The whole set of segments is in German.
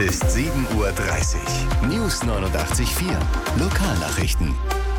Ist 7:30 Uhr. News 89.4. Lokalnachrichten.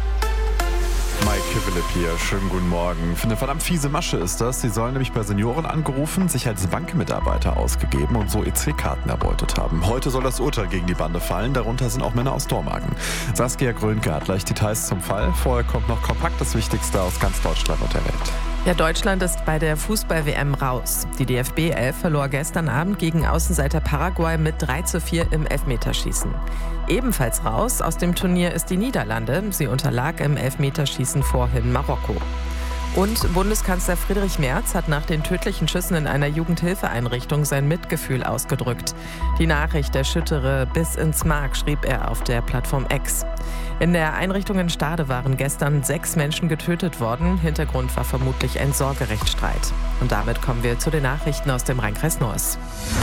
Mike Kivelip hier, schönen guten Morgen. Für eine verdammt fiese Masche ist das. Sie sollen nämlich bei Senioren angerufen, sich als Bankmitarbeiter ausgegeben und so EC-Karten erbeutet haben. Heute soll das Urteil gegen die Bande fallen, darunter sind auch Männer aus Dormagen. Saskia Grönke hat gleich Details zum Fall. Vorher kommt noch kompakt das Wichtigste aus ganz Deutschland und der Welt. Ja, Deutschland ist bei der Fußball-WM raus. Die DFB 11 verlor gestern Abend gegen Außenseiter Paraguay mit 3:4 im Elfmeterschießen. Ebenfalls raus aus dem Turnier ist die Niederlande. Sie unterlag im Elfmeterschießen vorhin Marokko. Und Bundeskanzler Friedrich Merz hat nach den tödlichen Schüssen in einer Jugendhilfeeinrichtung sein Mitgefühl ausgedrückt. Die Nachricht erschüttere bis ins Mark, schrieb er auf der Plattform X. In der Einrichtung in Stade waren gestern 6 Menschen getötet worden. Hintergrund war vermutlich ein Sorgerechtsstreit. Und damit kommen wir zu den Nachrichten aus dem Rheinkreis Neuss.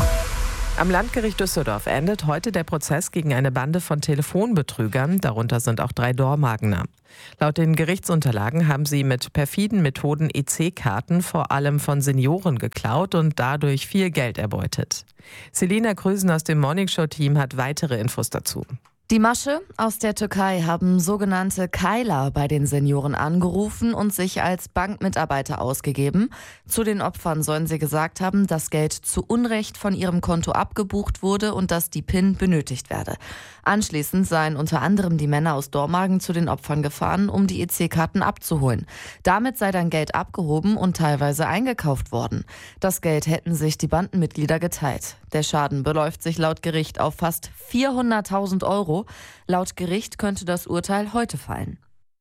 Am Landgericht Düsseldorf endet heute der Prozess gegen eine Bande von Telefonbetrügern. Darunter sind auch 3 Dormagener. Laut den Gerichtsunterlagen haben sie mit perfiden Methoden EC-Karten vor allem von Senioren geklaut und dadurch viel Geld erbeutet. Selina Krüsen aus dem Morningshow-Team hat weitere Infos dazu. Die Masche aus der Türkei haben sogenannte Keiler bei den Senioren angerufen und sich als Bankmitarbeiter ausgegeben. Zu den Opfern sollen sie gesagt haben, dass Geld zu Unrecht von ihrem Konto abgebucht wurde und dass die PIN benötigt werde. Anschließend seien unter anderem die Männer aus Dormagen zu den Opfern gefahren, um die EC-Karten abzuholen. Damit sei dann Geld abgehoben und teilweise eingekauft worden. Das Geld hätten sich die Bandenmitglieder geteilt. Der Schaden beläuft sich laut Gericht auf fast 400.000 Euro. Laut Gericht könnte das Urteil heute fallen.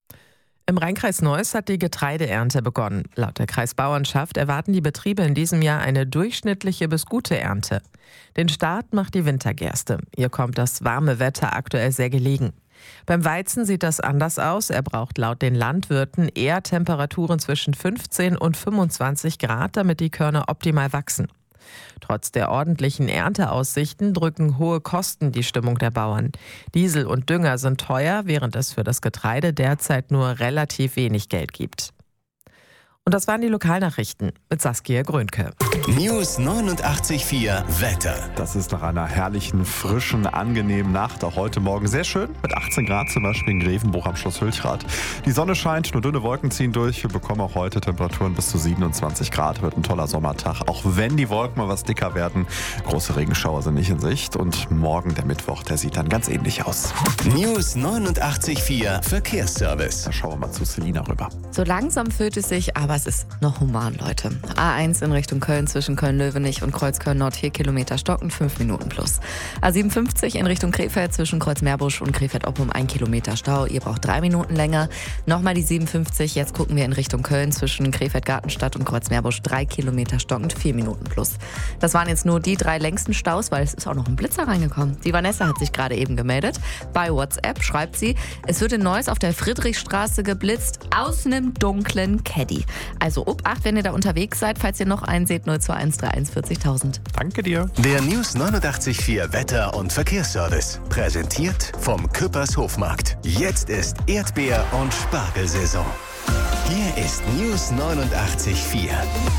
Im Rheinkreis Neuss hat die Getreideernte begonnen. Laut der Kreisbauernschaft erwarten die Betriebe in diesem Jahr eine durchschnittliche bis gute Ernte. Den Start macht die Wintergerste. Ihr kommt das warme Wetter aktuell sehr gelegen. Beim Weizen sieht das anders aus. Er braucht laut den Landwirten eher Temperaturen zwischen 15 und 25 Grad, damit die Körner optimal wachsen. Trotz der ordentlichen Ernteaussichten drücken hohe Kosten die Stimmung der Bauern. Diesel und Dünger sind teuer, während es für das Getreide derzeit nur relativ wenig Geld gibt. Und das waren die Lokalnachrichten mit Saskia Grönke. News 89.4 Wetter. Das ist nach einer herrlichen, frischen, angenehmen Nacht, auch heute Morgen sehr schön, mit 18 Grad zum Beispiel in Grevenbruch am Schloss Hülchrath. Die Sonne scheint, nur dünne Wolken ziehen durch. Wir bekommen auch heute Temperaturen bis zu 27 Grad. Wird ein toller Sommertag, auch wenn die Wolken mal was dicker werden. Große Regenschauer sind nicht in Sicht und morgen, der Mittwoch, der sieht dann ganz ähnlich aus. News 89.4 Verkehrsservice. Da schauen wir mal zu Selina rüber. So langsam füllt es sich, aber es ist noch human, Leute. A1 in Richtung Köln zwischen Köln-Löwenich und Kreuzköln-Nord 4 Kilometer stocken, 5 Minuten plus. A57 in Richtung Krefeld zwischen Kreuz-Meerbusch und Krefeld-Oppum 1 Kilometer Stau. Ihr braucht 3 Minuten länger. Nochmal die 57, jetzt gucken wir in Richtung Köln zwischen Krefeld-Gartenstadt und Kreuz-Meerbusch 3 Kilometer stockend, 4 Minuten plus. Das waren jetzt nur die 3 längsten Staus, weil es ist auch noch ein Blitzer reingekommen. Die Vanessa hat sich gerade eben gemeldet. Bei WhatsApp schreibt sie, es wird in Neuss auf der Friedrichstraße geblitzt aus einem dunklen Caddy. Also Obacht, wenn ihr da unterwegs seid, falls ihr noch einen seht, 021 31 40.000. Danke dir. Der News 89.4 Wetter- und Verkehrsservice. Präsentiert vom Küppers Hofmarkt. Jetzt ist Erdbeer- und Spargelsaison. Hier ist News 89.4.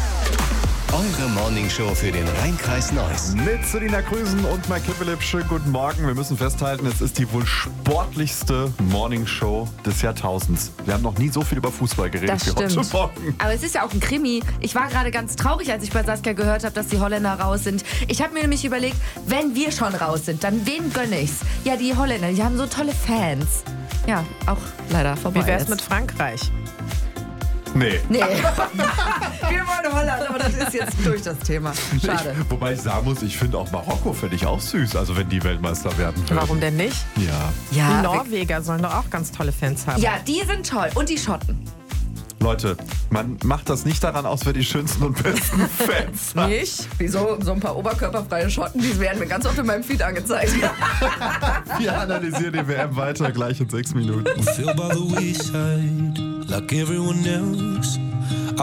Eure Morningshow für den Rheinkreis Neuss. Mit Selina Krüsen und Mike Kivelip. Schönen guten Morgen. Wir müssen festhalten, es ist die wohl sportlichste Morningshow des Jahrtausends. Wir haben noch nie so viel über Fußball geredet wie heute Morgen. Aber es ist ja auch ein Krimi. Ich war gerade ganz traurig, als ich bei Saskia gehört habe, dass die Holländer raus sind. Ich habe mir nämlich überlegt, wenn wir schon raus sind, dann wen gönne ich's? Ja, die Holländer, die haben so tolle Fans. Ja, auch leider vorbei. Wie wär's mit Frankreich? Nee. Wir wollen Holland, aber das ist jetzt durch das Thema. Schade. Wobei ich sagen muss, ich finde auch Marokko finde ich auch süß, also wenn die Weltmeister werden würden. Warum denn nicht? Ja. Die Norweger sollen doch auch ganz tolle Fans haben. Ja, die sind toll. Und die Schotten. Leute, man macht das nicht daran aus, wer die schönsten und besten Fans hat. Nicht? Wieso? So ein paar oberkörperfreie Schotten, die werden mir ganz oft in meinem Feed angezeigt. Wir analysieren die WM weiter, gleich in 6 Minuten. Feel by the wayside, like everyone else.